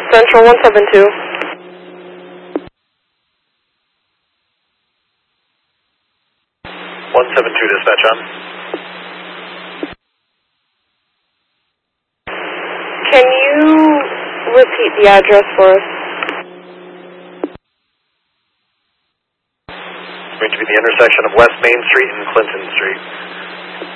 Central 172. Dispatch on. Can you repeat the address for us? It's going to be the intersection of West Main Street and Clinton Street.